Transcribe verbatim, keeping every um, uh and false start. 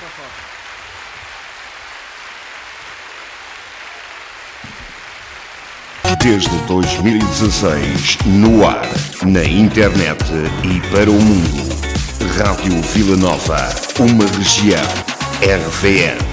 Desde dois mil e dezasseis, no ar, na internet e para o mundo. Rádio Vila Nova, uma região. R V N.